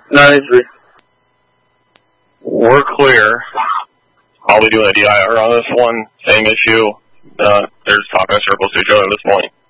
93. We're clear. I'll be doing a DIR on this one. Same issue. They're just talking in circles to each other at this point.